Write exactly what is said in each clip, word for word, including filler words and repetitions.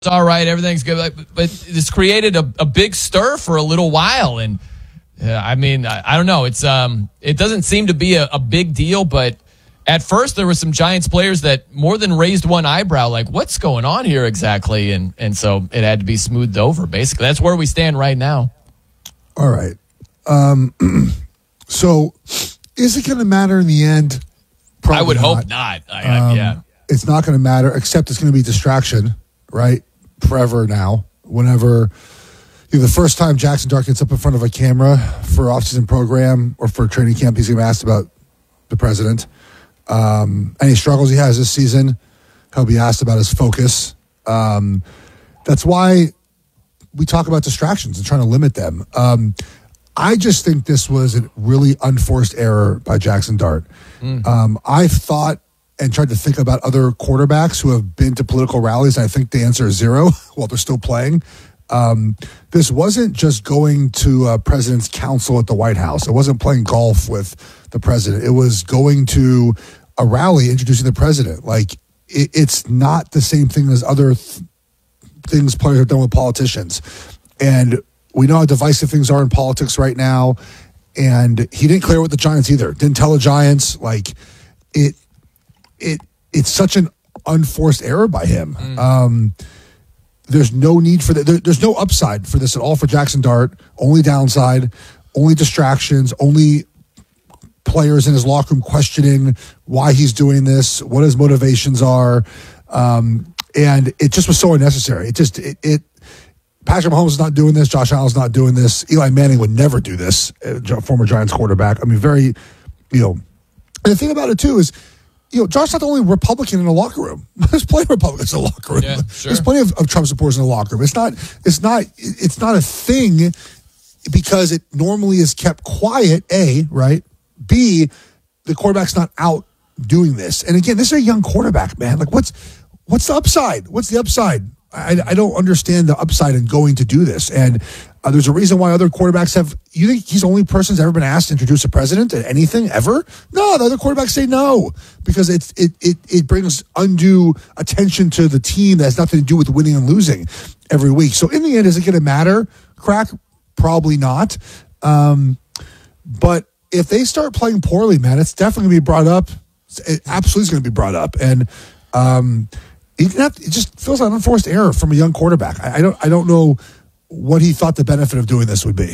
all right, everything's good. But, but it's created a, a big stir for a little while. And uh, I mean, I, I don't know. It's um, it doesn't seem to be a, a big deal, but at first there were some Giants players that more than raised one eyebrow, like, what's going on here exactly? And and so it had to be smoothed over, basically. That's where we stand right now. All right. Um, so is it going to matter in the end? Probably I would not. hope not. I, I, um, yeah. It's not going to matter, except it's going to be distraction, right? Forever now. Whenever you know, the first time Jackson Dart gets up in front of a camera for off-season program or for training camp, he's going to be asked about the president. Um, any struggles he has this season, he'll be asked about his focus. Um, that's why we talk about distractions and trying to limit them. Um, I just think this was a really unforced error by Jackson Dart. Mm. Um, I've thought and tried to think about other quarterbacks who have been to political rallies. And I think the answer is zero while they're still playing. Um, this wasn't just going to a president's council at the White House. It wasn't playing golf with the president. It was going to a rally introducing the president. Like, it, it's not the same thing as other th- things players have done with politicians. And we know how divisive things are in politics right now. And he didn't clear with the Giants either. Didn't tell the Giants. Like, it, it, it's such an unforced error by him. Mm. Um, there's no need for that. There, there's no upside for this at all for Jackson Dart. Only downside, only distractions, only players in his locker room questioning why he's doing this, what his motivations are. Um, and it just was so unnecessary. It just, it, it Patrick Mahomes is not doing this. Josh Allen's not doing this. Eli Manning would never do this, former Giants quarterback. I mean, very, you know, and the thing about it too is, you know, Josh's not the only Republican in the locker room. There's plenty of Republicans in the locker room. Yeah, sure. There's plenty of, of Trump supporters in the locker room. It's not, it's not, it's not a thing because it normally is kept quiet, A, right? B, the quarterback's not out doing this. And again, this is a young quarterback, man. Like, what's, what's the upside? What's the upside? I, I don't understand the upside in going to do this. And uh, there's a reason why other quarterbacks have, you think he's the only person who's ever been asked to introduce a president at anything ever? No, the other quarterbacks say no because it's, it, it, it brings undue attention to the team that has nothing to do with winning and losing every week. So in the end, is it going to matter? Crack? Probably not. Um, but if they start playing poorly, man, it's definitely going to be brought up. It absolutely is going to be brought up. And, um, It just feels like an unforced error from a young quarterback. I, I don't. I don't know what he thought the benefit of doing this would be.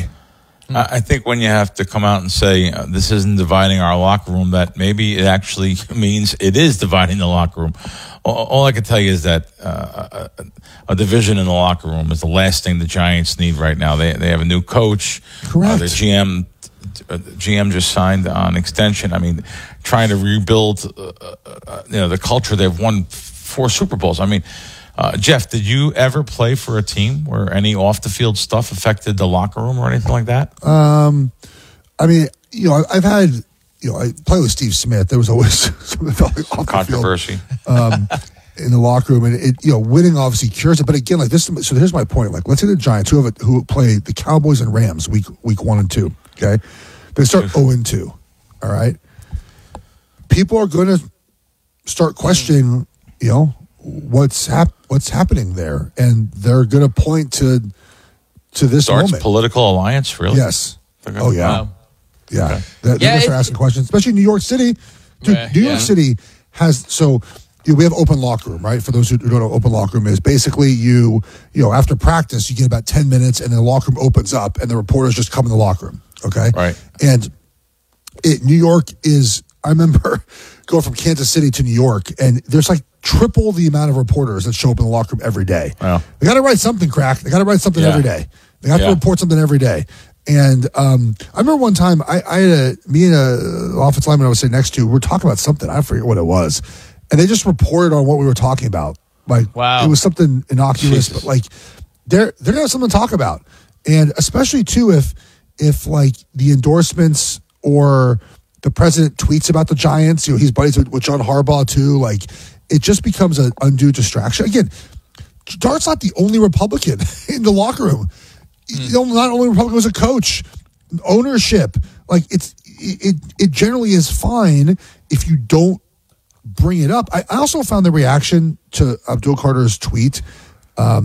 I think when you have to come out and say uh, this isn't dividing our locker room, that maybe it actually means it is dividing the locker room. All, all I can tell you is that uh, a, a division in the locker room is the last thing the Giants need right now. They they have a new coach. Correct. Uh, the G M. Uh, G M just signed on extension. I mean, trying to rebuild, uh, uh, you know, the culture. They've won four Super Bowls. I mean, uh, Jeff, did you ever play for a team where any off the field stuff affected the locker room or anything like that? Um, I mean, you know, I've had, you know, I played with Steve Smith. There was always something felt like off controversy the field, um, in the locker room, and it, you know, winning obviously cures it. But again, like this, so here's my point. Like, let's say the Giants who have a, who play the Cowboys and Rams week week one and two. Okay, they start zero and two. All right, people are going to start questioning. You know, what's hap- what's happening there, and they're going to point to to this Dart's moment. Political alliance, really? Yes. Okay. Oh yeah, Wow. yeah. Okay. They're, Yeah, going to start it- asking questions, especially New York City. Dude, Right, New York yeah. City has so. You know, we have open locker room, right? For those who don't know what open locker room is, basically you, you know, after practice, you get about ten minutes and the locker room opens up and the reporters just come in the locker room. Okay. Right. And it, New York is, I remember going from Kansas City to New York and there's like triple the amount of reporters that show up in the locker room every day. Wow. They got to write something, crack. They got to write something Yeah. every day. They have Yeah. to report something every day. And um, I remember one time, I, I had a, me and a offensive lineman I was sitting next to, we were talking about something. I forget what it was. And they just reported on what we were talking about. Like, Wow. it was something innocuous, Jesus. but like, they're they're gonna have something to talk about. And especially too, if if like the endorsements or the president tweets about the Giants, you know, he's buddies with, with John Harbaugh too. Like, it just becomes an undue distraction. Again, Dart's not the only Republican in the locker room. Mm. You know, not only Republican was a coach, ownership. Like, it's it it generally is fine if you don't bring it up. I, I also found the reaction to Abdul Carter's tweet. Um,